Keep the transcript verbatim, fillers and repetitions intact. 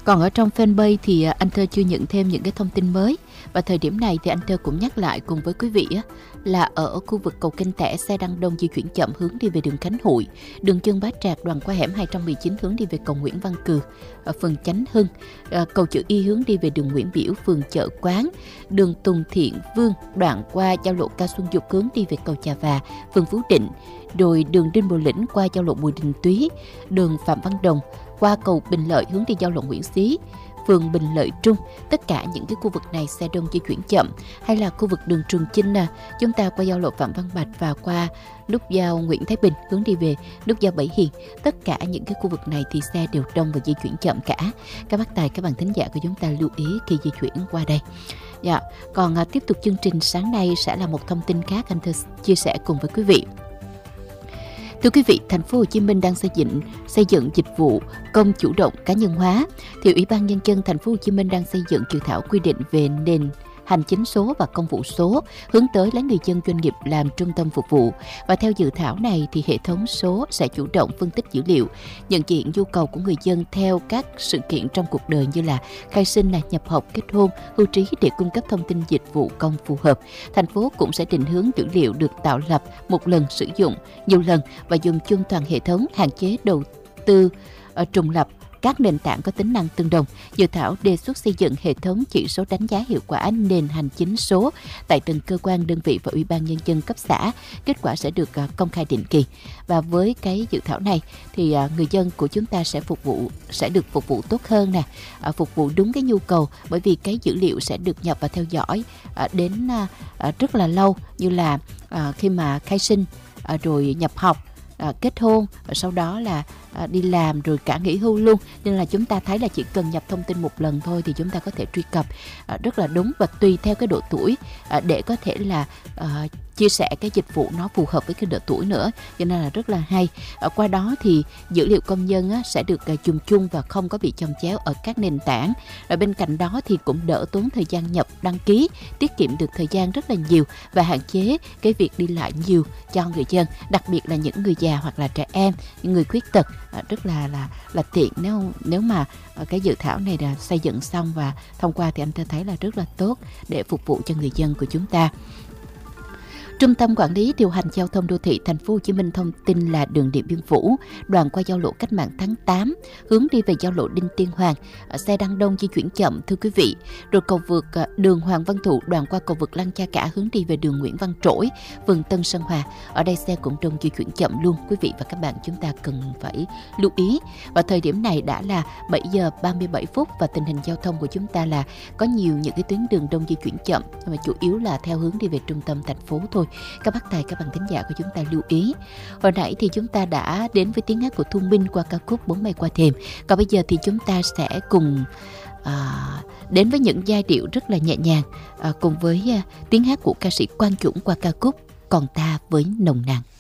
Còn ở trong fanpage thì anh Thơ chưa nhận thêm những cái thông tin mới. Và thời điểm này thì anh Thơ cũng nhắc lại cùng với quý vị là ở khu vực cầu Kênh Tẻ, xe đang đông di chuyển chậm hướng đi về đường Khánh Hội, đường Trương Bá Trạc đoạn qua hẻm hai trăm mười chín hướng đi về cầu Nguyễn Văn Cừ, phường Chánh Hưng, cầu Chữ Y hướng đi về đường Nguyễn Biểu, phường Chợ Quán, đường Tùng Thiện Vương đoạn qua giao lộ Cao Xuân Dục hướng đi về cầu Chà Và, phường Phú Định, rồi đường Đinh Bộ Lĩnh qua giao lộ Bùi Đình Túy, đường Phạm Văn Đồng qua cầu Bình Lợi hướng đi giao lộ Nguyễn Xí, phường Bình Lợi Trung. Tất cả những cái khu vực này xe đông di chuyển chậm. Hay là khu vực đường Trường Chinh nè, chúng ta qua giao lộ Phạm Văn Bạch và qua nút giao Nguyễn Thái Bình hướng đi về nút giao Bảy Hiền. Tất cả những cái khu vực này thì xe đều đông và di chuyển chậm cả. Các bác tài, các bạn thính giả của chúng ta lưu ý khi di chuyển qua đây. Dạ, còn à, tiếp tục chương trình sáng nay sẽ là một thông tin khác anh Thơ chia sẻ cùng với quý vị. Thưa quý vị, thành phố Hồ Chí Minh đang xây dựng xây dựng dịch vụ công chủ động cá nhân hóa. Thì Ủy ban Nhân dân thành phố Hồ Chí Minh đang xây dựng dự thảo quy định về nền hành chính số và công vụ số, hướng tới lấy người dân doanh nghiệp làm trung tâm phục vụ. Và theo dự thảo này thì hệ thống số sẽ chủ động phân tích dữ liệu, nhận diện nhu cầu của người dân theo các sự kiện trong cuộc đời như là khai sinh, là nhập học, kết hôn, hưu trí để cung cấp thông tin dịch vụ công phù hợp. Thành phố cũng sẽ định hướng dữ liệu được tạo lập một lần, sử dụng nhiều lần và dùng chung toàn hệ thống, hạn chế đầu tư uh, trùng lập các nền tảng có tính năng tương đồng. Dự thảo đề xuất xây dựng hệ thống chỉ số đánh giá hiệu quả nền hành chính số tại từng cơ quan, đơn vị và Ủy ban Nhân dân cấp xã. Kết quả sẽ được uh, công khai định kỳ. Và với cái dự thảo này thì uh, người dân của chúng ta sẽ phục vụ sẽ được phục vụ tốt hơn nè, uh, phục vụ đúng cái nhu cầu, bởi vì cái dữ liệu sẽ được nhập và theo dõi uh, đến uh, uh, rất là lâu, như là uh, khi mà khai sinh, uh, rồi nhập học, À, kết hôn, và sau đó là à, đi làm, rồi cả nghỉ hưu luôn. Nên là chúng ta thấy là chỉ cần nhập thông tin một lần thôi thì chúng ta có thể truy cập à, rất là đúng, và tùy theo cái độ tuổi à, để có thể là à, chia sẻ cái dịch vụ nó phù hợp với cái độ tuổi nữa, cho nên là rất là hay. Ở qua đó thì dữ liệu công dân á, sẽ được uh, dùng chung và không có bị chồng chéo ở các nền tảng. Ở bên cạnh đó thì cũng đỡ tốn thời gian nhập đăng ký, tiết kiệm được thời gian rất là nhiều và hạn chế cái việc đi lại nhiều cho người dân, đặc biệt là những người già hoặc là trẻ em, những người khuyết tật, uh, rất là là là tiện nếu nếu mà uh, cái dự thảo này là xây dựng xong và thông qua thì anh ta thấy là rất là tốt để phục vụ cho người dân của chúng ta. Trung tâm Quản lý Điều hành Giao thông Đô thị Thành phố Hồ Chí Minh thông tin là đường Điện Biên Phủ, đoạn qua giao lộ Cách mạng tháng tám, hướng đi về giao lộ Đinh Tiên Hoàng, xe đang đông di chuyển chậm thưa quý vị. Rồi cầu vượt đường Hoàng Văn Thụ, đoạn qua cầu vượt Lăng Cha Cả, hướng đi về đường Nguyễn Văn Trỗi, phường Tân Sơn Hòa. Ở đây xe cũng đông di chuyển chậm luôn, quý vị và các bạn chúng ta cần phải lưu ý. Và thời điểm này đã là bảy giờ ba mươi bảy phút và tình hình giao thông của chúng ta là có nhiều những cái tuyến đường đông di chuyển chậm, mà chủ yếu là theo hướng đi về trung tâm thành phố thôi. Các bác tài, các bạn thính giả của chúng ta lưu ý. Hồi nãy thì chúng ta đã đến với tiếng hát của Thu Minh qua ca khúc Bốn Mây Qua Thềm. Còn bây giờ thì chúng ta sẽ cùng à, đến với những giai điệu rất là nhẹ nhàng, à, cùng với à, tiếng hát của ca sĩ Quang Dũng qua ca khúc Còn Ta Với Nồng Nàn.